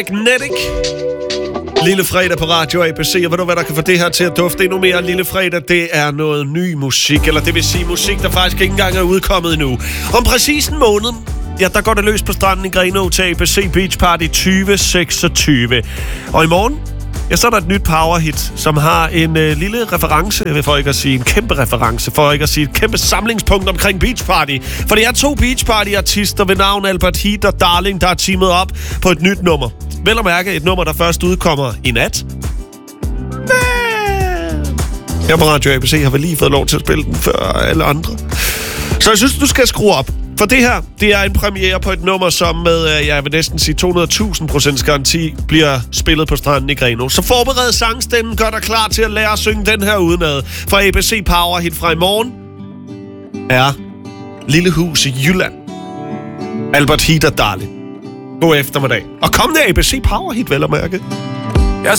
Magnetic. Lille fredag på Radio ABC, og ved du, hvad der kan få det her til at dufte endnu mere? Lille fredag, det er noget ny musik, eller det vil sige musik, der faktisk ikke engang er udkommet endnu. Om præcis en måned, ja, der går det løs på stranden i Grenaa til ABC Beach Party 2026. Og i morgen, ja, så er der et nyt powerhit, som har en lille reference, for ikke at sige en kæmpe reference, for ikke at sige et kæmpe samlingspunkt omkring Beach Party. For det er 2 Beach Party-artister ved navn Albert Heat og Darling, der er teamet op på et nyt nummer. Vel at mærke et nummer, der først udkommer i nat. Her på Radio ABC har vi lige fået lov til at spille den før alle andre. Så jeg synes, du skal skrue op. For det her, det er en premiere på et nummer, som med, jeg vil næsten sige 200.000% garanti, bliver spillet på stranden i Grenaa. Så forbered sangstemmen, gør dig klar til at lære at synge den her udenad. For ABC Power Hit fra i morgen er Lille Hus i Jylland. Albert Heat og Darling. God eftermiddag. Og kom der ABC Power Hit, vel at mærke.